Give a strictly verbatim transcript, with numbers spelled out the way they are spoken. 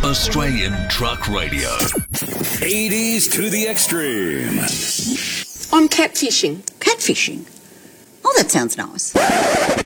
Australian Truck Radio. eighties to the extreme. On catfishing. Catfishing? Oh, that sounds nice.